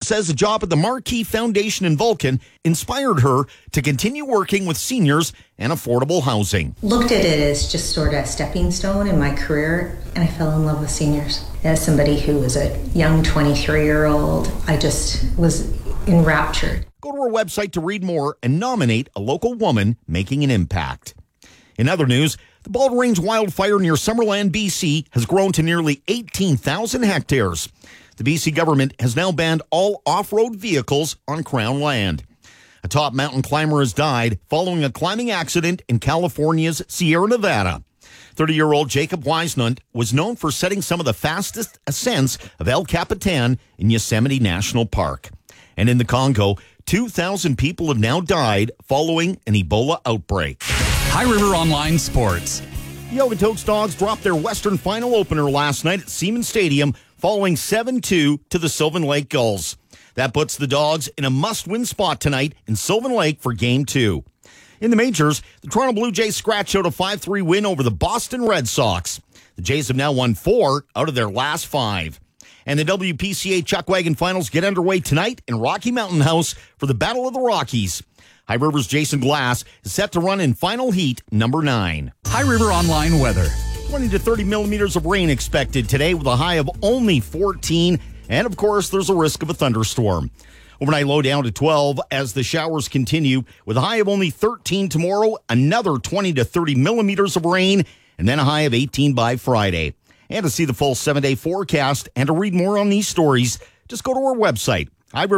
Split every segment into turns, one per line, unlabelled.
says a job at the Marquee Foundation in Vulcan inspired her to continue working with seniors and affordable housing.
Looked at it as just sort of a stepping stone in my career, and I fell in love with seniors. As somebody who was a young 23-year-old, I just was enraptured.
Go to our website to read more and nominate a local woman making an impact. In other news, the Bald Range wildfire near Summerland, BC has grown to nearly 18,000 hectares. The BC government has now banned all off-road vehicles on Crown land. A top mountain climber has died following a climbing accident in California's Sierra Nevada. 30-year-old Jacob Weisnant was known for setting some of the fastest ascents of El Capitan in Yosemite National Park. And in the Congo, 2,000 people have now died following an Ebola outbreak.
High River Online Sports.
The Okotoks Dogs dropped their Western Final opener last night at Siemens Stadium, falling 7-2 to the Sylvan Lake Gulls. That puts the Dogs in a must-win spot tonight in Sylvan Lake for Game 2. In the majors, the Toronto Blue Jays scratched out a 5-3 win over the Boston Red Sox. The Jays have now won 4 out of their last 5. And the WPCA Chuckwagon Finals get underway tonight in Rocky Mountain House for the Battle of the Rockies. High River's Jason Glass is set to run in final heat number 9.
High River Online Weather.
20 to 30 millimeters of rain expected today with a high of only 14. And, of course, there's a risk of a thunderstorm. Overnight low down to 12 as the showers continue with a high of only 13 tomorrow, another 20 to 30 millimeters of rain, and then a high of 18 by Friday. And to see the full 7-day forecast and to read more on these stories, just go to our website,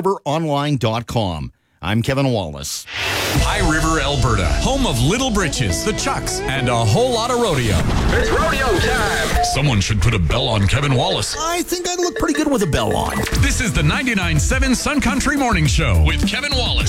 highriveronline.com. I'm Kevin Wallace.
High River, Alberta, home of Little Britches, the Chucks, and a whole lot of rodeo.
It's rodeo time!
Someone should put a bell on Kevin Wallace.
I think I'd look pretty good with a bell on.
This is the 99.7 Sun Country Morning Show with Kevin Wallace.